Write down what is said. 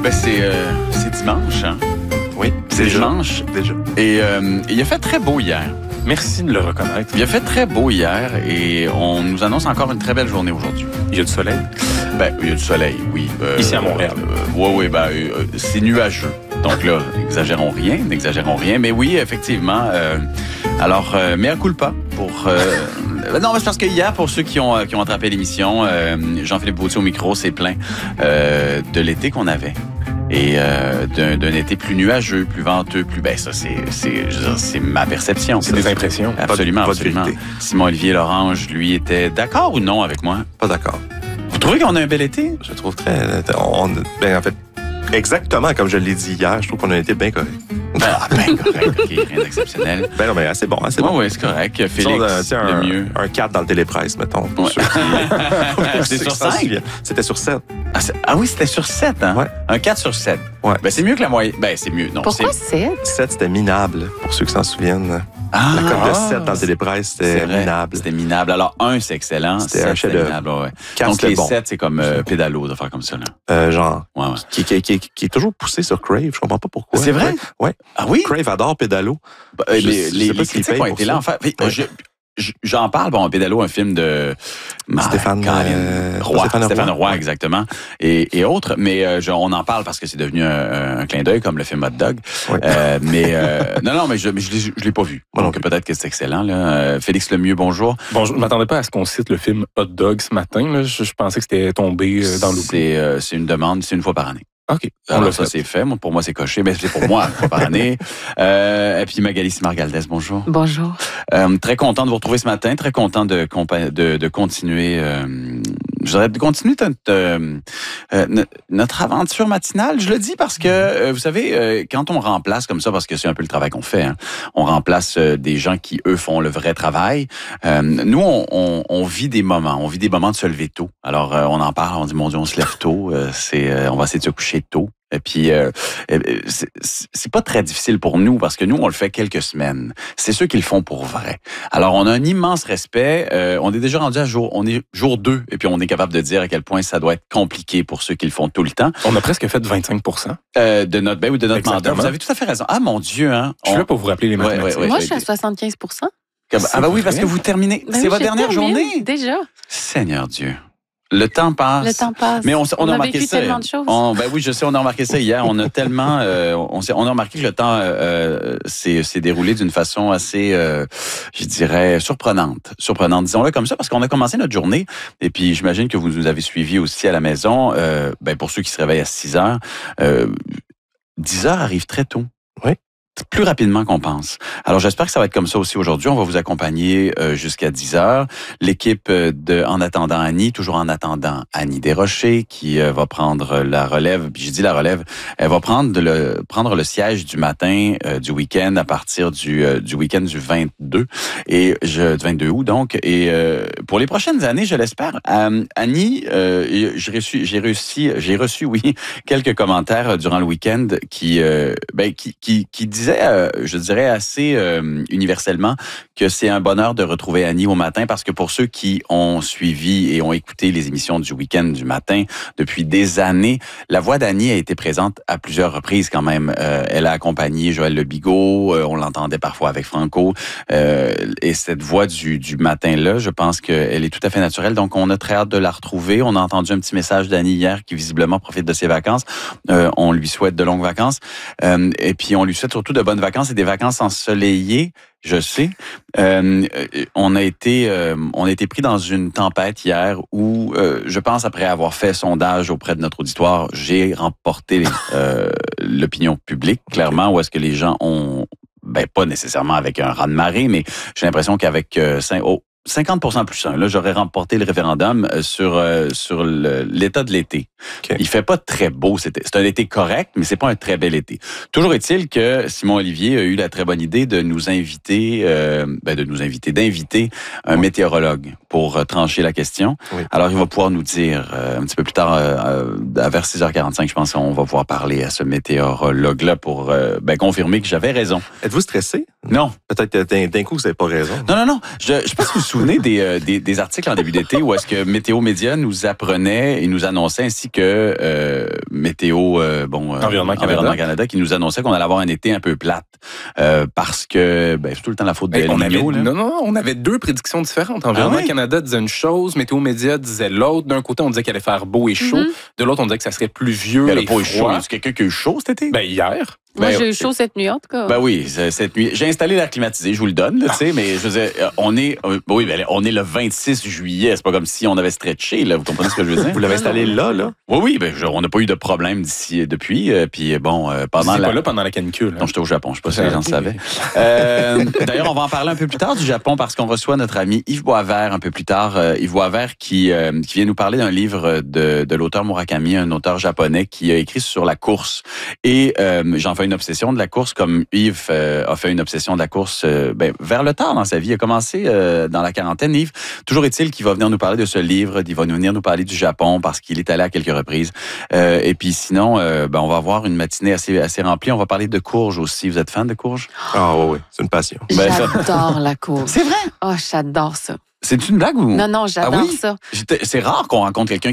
Ben c'est dimanche, hein? Oui, c'est dimanche. Déjà. Et il a fait très beau hier. Merci de le reconnaître. Il a fait très beau hier et on nous annonce encore une très belle journée aujourd'hui. Il y a du soleil. Ben, il y a du soleil, oui. Ici à Montréal. Oui, c'est nuageux. Donc là, n'exagérons rien. Mais oui, effectivement. Alors, mea culpa pour... non, mais c'est parce que hier, pour ceux qui ont attrapé l'émission, Jean-Philippe Vautier au micro s'est plaint de l'été qu'on avait. Et d'un été plus nuageux, plus venteux, plus... Ben ça, c'est ma perception. C'est des impressions. Absolument, pas de absolument. vérité. Simon-Olivier Lorange, lui, était d'accord ou non avec moi? Pas d'accord. Vous trouvez qu'on a un bel été? Je trouve très... en fait, exactement comme je l'ai dit hier, je trouve qu'on a été bien correct. Correct, OK, rien d'exceptionnel. Ben non, mais assez bon. Oui, c'est correct. Félix, le mieux. Un 4 dans le télépresse, mettons. Pour ceux qui... C'est sur 5? C'était sur 7. Ah oui, c'était sur 7, hein? Ouais. Un 4 sur 7. Ouais. Ben, c'est mieux que la moyenne. Ben, c'est mieux. Non, Pourquoi 7? 7, c'était minable, pour ceux qui s'en souviennent. La cote de 7 dans le télépresse, c'était minable. C'était minable. Alors, 1, c'est excellent. C'était un chef-d'œuvre. Minable, ouais. 4, Donc, les bon. 7, c'est comme pédalo, de faire comme ça, là. Ouais. Qui est toujours poussé sur Crave. Je comprends pas pourquoi. C'est vrai? Ouais. Ah oui? Crave adore Pédalo. Les critiques ont été là, en fait. J'en parle, Pédalo, un film de Stéphane Roy, exactement, et autres, mais on en parle parce que c'est devenu un clin d'œil, comme le film Hot Dog. Oui. Mais je l'ai pas vu. Donc peut-être que c'est excellent. Là. Félix Lemieux, bonjour. Bonjour. Je m'attendais pas à ce qu'on cite le film Hot Dog ce matin. Là. Je pensais que c'était tombé dans l'oubli. C'est une demande, c'est une fois par année. OK. Alors ça, c'est fait. Pour moi, c'est coché. Mais c'est pour moi, une fois par année. Et puis Magali Simard-Galdès, bonjour. Bonjour. Très content de vous retrouver ce matin. Très content de continuer... je voudrais continuer notre aventure matinale. Je le dis parce que, vous savez, quand on remplace comme ça, parce que c'est un peu le travail qu'on fait, hein, on remplace des gens qui, eux, font le vrai travail. Nous, on vit des moments. On vit des moments de se lever tôt. Alors, on en parle, on dit, mon Dieu, on se lève tôt. On va essayer de se coucher tôt. Et puis, c'est pas très difficile pour nous parce que nous, on le fait quelques semaines. C'est ceux qui le font pour vrai. Alors, on a un immense respect. On est déjà rendu on est jour 2 et puis on est capable de dire à quel point ça doit être compliqué pour ceux qui le font tout le temps. On a presque fait 25 de notre mandat. Vous avez tout à fait raison. Ah, mon Dieu, hein. Je suis là pour vous rappeler les mathématiques. Moi, je suis à 75 Ah, ben oui, parce que vous terminez. C'est votre dernière journée. Déjà. Seigneur Dieu. Le temps passe. Le temps passe. Mais on a remarqué vécu ça. tellement de choses. Ben oui, je sais, on a remarqué ça hier. On a tellement, on a remarqué que le temps s'est déroulé d'une façon assez, je dirais, surprenante. Surprenante, disons-le comme ça, parce qu'on a commencé notre journée. Et puis, j'imagine que vous nous avez suivis aussi à la maison. Pour ceux qui se réveillent à 6 heures, 10 heures arrive très tôt. Oui. Plus rapidement qu'on pense. Alors, j'espère que ça va être comme ça aussi aujourd'hui. On va vous accompagner jusqu'à 10 heures. L'équipe de En attendant Annie, toujours en attendant Annie Desrochers, qui va prendre la relève. Puis j'ai dit la relève, elle va prendre le siège du matin du week-end à partir du week-end du 22 du 22 août donc. Et pour les prochaines années, je l'espère. Annie, j'ai reçu quelques commentaires durant le week-end qui disaient, je dirais assez universellement, que c'est un bonheur de retrouver Annie au matin parce que pour ceux qui ont suivi et ont écouté les émissions du week-end du matin depuis des années, la voix d'Annie a été présente à plusieurs reprises quand même. Elle a accompagné Joël Le Bigot, on l'entendait parfois avec Franco, et cette voix du matin-là, je pense qu'elle est tout à fait naturelle. Donc, on a très hâte de la retrouver. On a entendu un petit message d'Annie hier qui visiblement profite de ses vacances. On lui souhaite de longues vacances. Et puis, on lui souhaite surtout de bonnes vacances et des vacances ensoleillées, je sais. On a été pris dans une tempête hier où, je pense, après avoir fait sondage auprès de notre auditoire, j'ai remporté l'opinion publique, clairement, où est-ce que les gens ont, pas nécessairement avec un raz-de-marée, mais j'ai l'impression qu'avec 50% plus 1. Là, j'aurais remporté le référendum sur l'état de l'été. Okay. Il fait pas très beau. C'est un été correct, mais c'est pas un très bel été. Toujours est-il que Simon Olivier a eu la très bonne idée de nous inviter, d'inviter un météorologue pour trancher la question. Oui. Alors, il va pouvoir nous dire un petit peu plus tard, vers 6h45, je pense qu'on va pouvoir parler à ce météorologue-là pour confirmer que j'avais raison. Êtes-vous stressé? Non. Peut-être d'un coup, vous n'avez pas raison. Non. Je pense que vous souvenez des articles en début d'été où est-ce que Météo Média nous apprenait et nous annonçait ainsi que Météo Environnement Canada qui nous annonçait qu'on allait avoir un été un peu plate parce que c'est tout le temps la faute de El Niño. On avait deux prédictions différentes. Environnement Canada disait une chose, Météo Média disait l'autre. D'un côté, on disait qu'il allait faire beau et chaud. De l'autre, on disait que ça serait pluvieux et froid. Chaud. Y a quelqu'un qui a eu chaud cet été? Hier. Moi, j'ai eu chaud cette nuit, en tout cas. Oui, cette nuit. J'ai installé l'air climatisé, je vous le donne, tu sais, mais je veux dire, on est le 26 juillet. C'est pas comme si on avait stretché, là. Vous comprenez ce que je veux dire? Vous l'avez installé là? Oui, on n'a pas eu de problème depuis. Puis bon, pendant pas là pendant la canicule. Non, j'étais au Japon. Je sais pas si les gens le savaient. D'ailleurs, on va en parler un peu plus tard du Japon parce qu'on reçoit notre ami Yves Boisvert un peu plus tard. Yves Boisvert qui vient nous parler d'un livre de l'auteur Murakami, un auteur japonais qui a écrit sur la course. Et j'en fais une obsession de la course comme Yves a fait une obsession de la course vers le tard dans sa vie. Il a commencé dans la quarantaine. Yves, toujours est-il qu'il va venir nous parler de ce livre, il va venir nous parler du Japon parce qu'il est allé à quelques reprises. Et puis sinon, on va avoir une matinée assez remplie. On va parler de courge aussi. Vous êtes fan de courge? Ah oui, c'est une passion. J'adore la courge. C'est vrai? Oh, j'adore ça. C'est une blague ou? Non, j'adore ça. C'est rare qu'on rencontre quelqu'un